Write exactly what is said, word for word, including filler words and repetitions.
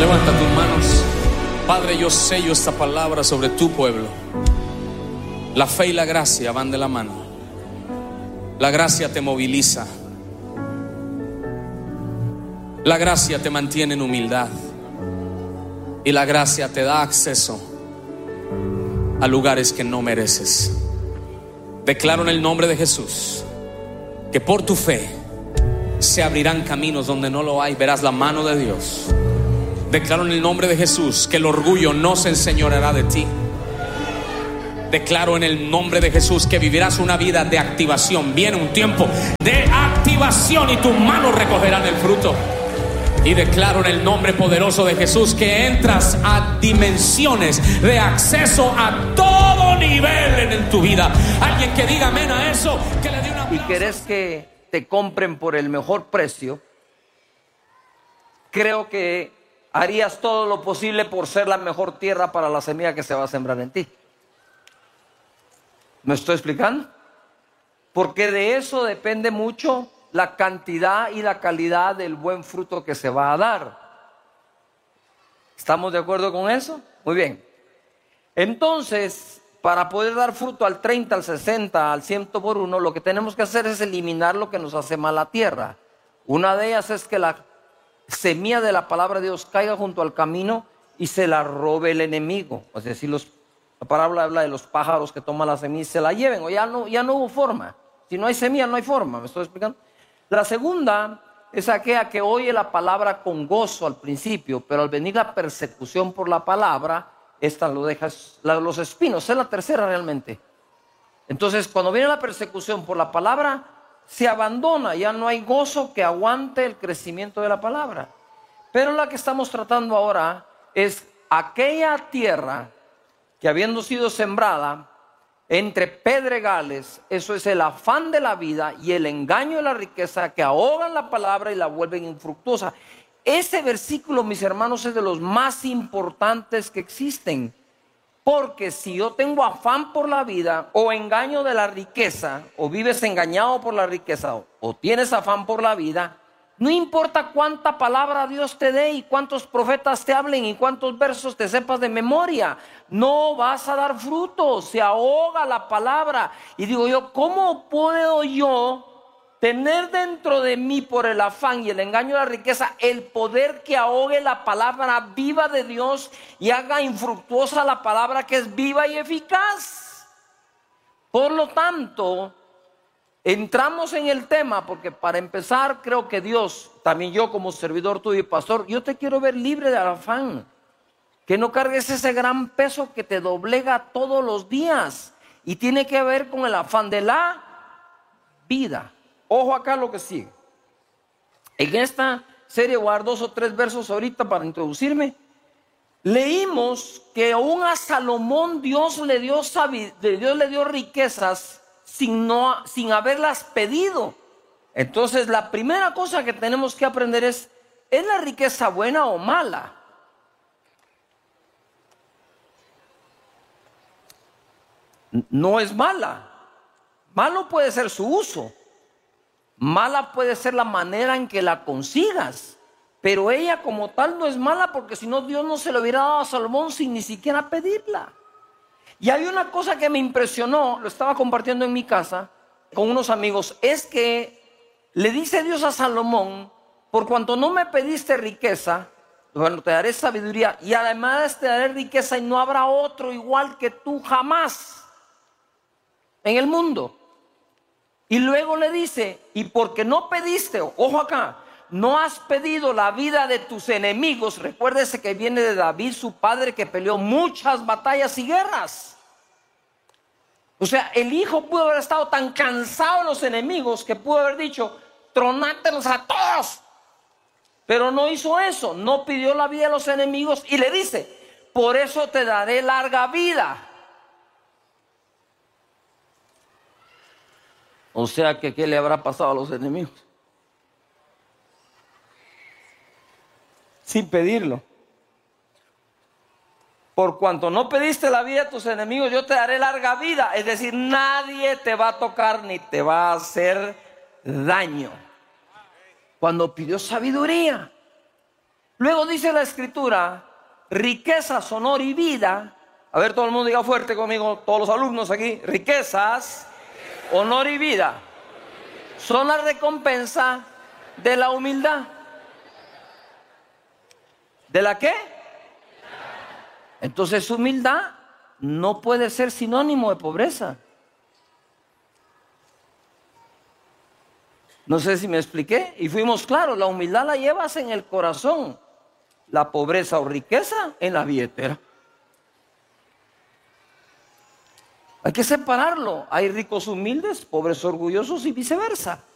Levanta tus manos. Padre, yo sello esta palabra sobre tu pueblo. La fe y la gracia van de la mano. La gracia te moviliza. La gracia te mantiene en humildad. Y la gracia te da acceso a lugares que no mereces. Declaro en el nombre de Jesús que por tu fe se abrirán caminos donde no lo hay. Verás la mano de Dios. Declaro en el nombre de Jesús que el orgullo no se enseñoreará de ti. Declaro en el nombre de Jesús que vivirás una vida de activación. Viene un tiempo de activación y tus manos recogerán el fruto. Y declaro en el nombre poderoso de Jesús que entras a dimensiones de acceso a todo nivel en tu vida. Alguien que diga amén a eso, que le dé una... Y querés que te compren por el mejor precio, creo que harías todo lo posible por ser la mejor tierra para la semilla que se va a sembrar en ti. ¿Me estoy explicando? Porque de eso depende mucho la cantidad y la calidad del buen fruto que se va a dar. ¿Estamos de acuerdo con eso? Muy bien. Entonces, para poder dar fruto al treinta, al sesenta, al cien por uno, lo que tenemos que hacer es eliminar lo que nos hace mal a la tierra. Una de ellas es que la semilla de la palabra de Dios caiga junto al camino y se la robe el enemigo. O sea, si los, la palabra habla de los pájaros que toman la semilla y se la lleven, o ya no, ya no hubo forma. Si no hay semilla, no hay forma. ¿Me estoy explicando? La segunda es aquella que oye la palabra con gozo al principio, pero al venir la persecución por la palabra, esta lo deja, la, los espinos. Es la tercera realmente. Entonces, cuando viene la persecución por la palabra, se abandona, ya no hay gozo que aguante el crecimiento de la palabra. Pero la que estamos tratando ahora es aquella tierra que, habiendo sido sembrada entre pedregales, eso es el afán de la vida y el engaño de la riqueza, que ahogan la palabra y la vuelven infructuosa. Ese versículo, mis hermanos, es de los más importantes que existen. Porque si yo tengo afán por la vida o engaño de la riqueza, o vives engañado por la riqueza, o, o tienes afán por la vida, no importa cuánta palabra Dios te dé y cuántos profetas te hablen y cuántos versos te sepas de memoria, no vas a dar fruto, se ahoga la palabra. Y digo yo, ¿cómo puedo yo tener dentro de mí, por el afán y el engaño de la riqueza, el poder que ahogue la palabra viva de Dios y haga infructuosa la palabra que es viva y eficaz? Por lo tanto, entramos en el tema porque, para empezar, creo que Dios, también yo como servidor tuyo y pastor, yo te quiero ver libre del afán. Que no cargues ese gran peso que te doblega todos los días y tiene que ver con el afán de la vida. Ojo acá lo que sigue. En esta serie voy a dar dos o tres versos ahorita para introducirme. Leímos que aún a Salomón Dios le dio, Dios le dio riquezas sin, no, sin haberlas pedido. Entonces la primera cosa que tenemos que aprender es, ¿es la riqueza buena o mala? No es mala. Malo puede ser su uso. Mala puede ser la manera en que la consigas. Pero ella como tal no es mala, porque si no, Dios no se lo hubiera dado a Salomón sin ni siquiera pedirla. Y hay una cosa que me impresionó, lo estaba compartiendo en mi casa con unos amigos, es que le dice Dios a Salomón: por cuanto no me pediste riqueza, bueno, te daré sabiduría, y además te daré riqueza, y no habrá otro igual que tú jamás en el mundo. Y luego le dice: y porque no pediste, ojo acá, no has pedido la vida de tus enemigos. Recuérdese que viene de David, su padre, que peleó muchas batallas y guerras. O sea, el hijo pudo haber estado tan cansado de los enemigos que pudo haber dicho: tronátelos a todos. Pero no hizo eso, no pidió la vida de los enemigos, y le dice: por eso te daré larga vida. O sea que, ¿qué le habrá pasado a los enemigos? Sin pedirlo. Por cuanto no pediste la vida a tus enemigos, yo te daré larga vida. Es decir, nadie te va a tocar ni te va a hacer daño. Cuando pidió sabiduría, Luego dice la Escritura, riquezas, honor y vida. A ver, todo el mundo diga fuerte conmigo, todos los alumnos aquí. Riquezas, honor y vida son la recompensa de la humildad. ¿De la qué? Entonces humildad no puede ser sinónimo de pobreza. No sé si me expliqué. Y fuimos claros, la humildad la llevas en el corazón. La pobreza o riqueza en la billetera. Hay que separarlo. Hay ricos humildes, pobres orgullosos y viceversa.